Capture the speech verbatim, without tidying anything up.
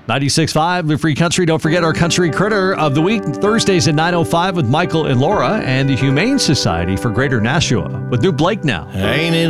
ninety-six point five, the Free Country. Don't forget our Country Critter of the Week, Thursdays at nine oh five with Michael and Laura, and the Humane Society for Greater Nashua with New Blake now. Ain't it